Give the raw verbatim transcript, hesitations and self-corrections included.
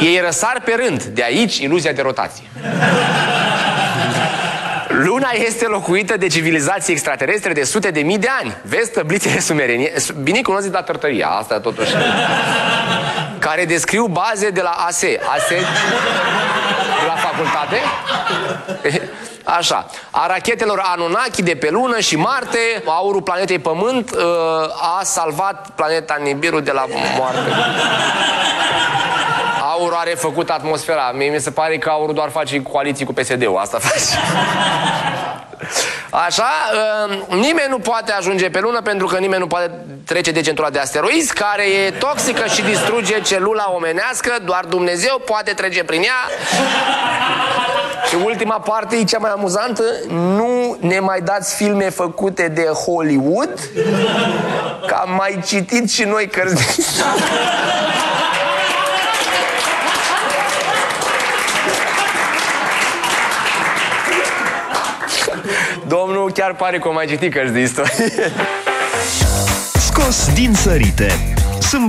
Ei răsar pe rând, de aici iluzia de rotație. Luna este locuită de civilizații extraterestre de sute de mii de ani. Vezi tăblițele sumerenie, bine cunosc la Tărtăria, asta totuși, care descriu baze de la A S E. A S E de la facultate? Așa. A rachetelor Anunnaki de pe Lună și Marte, aurul planetei Pământ a salvat planeta Nibiru de la moarte. Aurul are făcut atmosfera. Mie mi se pare că aurul doar face coaliții cu P S D-ul. Asta face. Așa, nimeni nu poate ajunge pe Lună pentru că nimeni nu poate trece de centura de asteroizi, care e toxică și distruge celula omenească. Doar Dumnezeu poate trece prin ea. Și ultima parte e cea mai amuzantă. Nu ne mai dați filme făcute de Hollywood, că am mai citit și noi cărți de istorie. Domnul chiar pare că o mai citit cărți de istorie. Scos din sărite.